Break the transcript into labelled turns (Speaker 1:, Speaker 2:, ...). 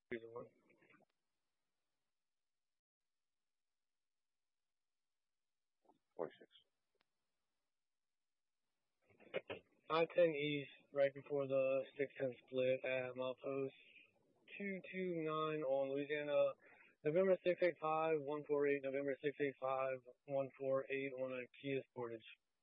Speaker 1: 3 to 1. I-10 East, right before the 610 split at milepost 229 on Louisiana. November 685 148, November 685 148 on a Kia Sportage.